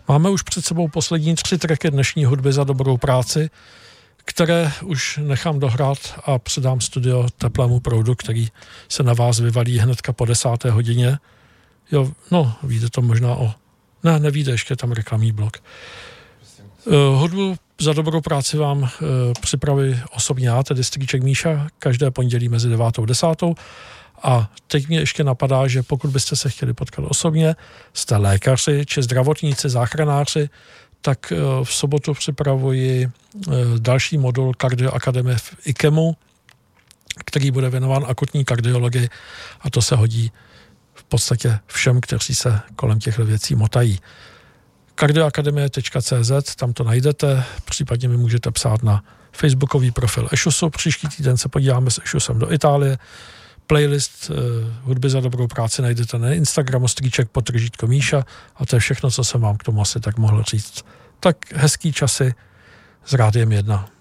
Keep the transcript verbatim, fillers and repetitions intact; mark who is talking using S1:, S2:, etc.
S1: Máme už před sebou poslední tři tracky dnešní hudby za dobrou práci, které už nechám dohrát a předám studio teplému proudu, který se na vás vyvalí hnedka po desáté hodině. Jo, no, vyjde to možná o... Ne, nevíde, ještě tam reklamní blok. Uh, hudbu za dobrou práci vám uh, připravuji osobně já, tedy strýček Míša, každé pondělí mezi devátou a desátou. A teď mě ještě napadá, že pokud byste se chtěli potkat osobně, jste lékaři či zdravotníci, záchranáři, tak uh, v sobotu připravuji uh, další modul kardioakademie v IKEMu, který bude věnován akutní kardiologii a to se hodí v podstatě všem, kteří se kolem těchto věcí motají. kardioakademie tečka cé zet, tam to najdete, případně mi můžete psát na facebookový profil Ešusu. Příští týden se podíváme s Ešusem do Itálie. Playlist uh, hudby za dobrou práci najdete na Instagramu strýček podtržítko Míša a to je všechno, co jsem vám k tomu asi tak mohl říct. Tak hezký časy s Rádiem jedna.